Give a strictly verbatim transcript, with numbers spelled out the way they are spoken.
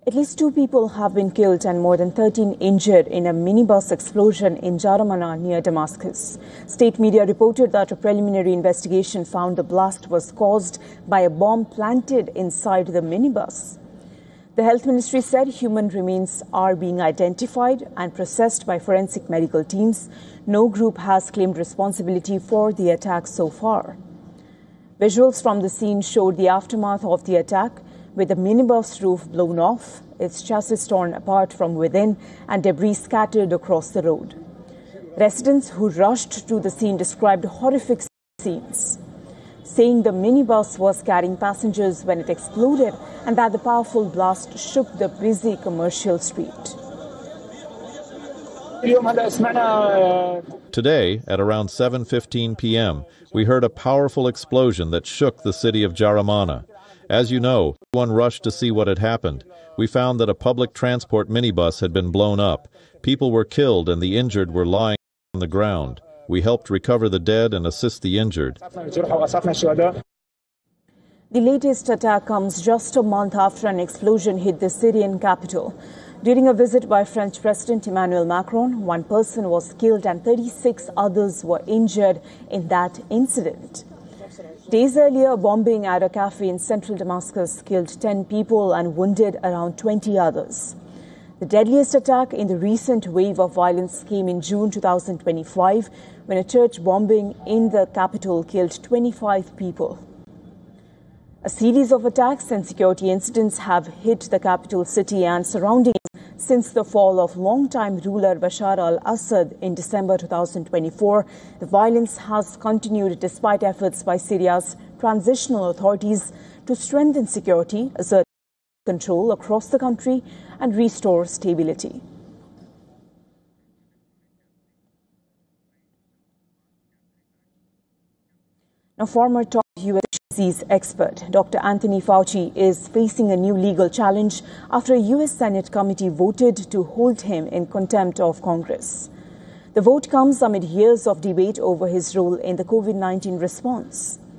At least two people have been killed and more than thirteen injured in a minibus explosion in Jaramana near Damascus. State media reported that a preliminary investigation found the blast was caused by a bomb planted inside the minibus. The Health Ministry said human remains are being identified and processed by forensic medical teams. No group has claimed responsibility for the attack so far. Visuals from the scene showed the aftermath of the attack, with the minibus roof blown off, its chassis torn apart from within, and debris scattered across the road. Residents who rushed to the scene described horrific scenes, saying the minibus was carrying passengers when it exploded and that the powerful blast shook the busy commercial street. Today, at around seven fifteen p m, we heard a powerful explosion that shook the city of Jaramana. As you know, everyone rushed to see what had happened. We found that a public transport minibus had been blown up. People were killed and the injured were lying on the ground. We helped recover the dead and assist the injured. The latest attack comes just a month after an explosion hit the Syrian capital. During a visit by French President Emmanuel Macron, one person was killed and thirty-six others were injured in that incident. Days earlier, bombing at a cafe in central Damascus killed ten people and wounded around twenty others. The deadliest attack in the recent wave of violence came in June two thousand twenty-five, when a church bombing in the capital killed twenty-five people. A series of attacks and security incidents have hit the capital city and surroundings since the fall of longtime ruler Bashar al-Assad in December two thousand twenty-four. The violence has continued despite efforts by Syria's transitional authorities to strengthen security, assert control across the country, and restore stability. Now, former top U S disease expert Doctor Anthony Fauci is facing a new legal challenge after a U S Senate committee voted to hold him in contempt of Congress. The vote comes amid years of debate over his role in the COVID nineteen response.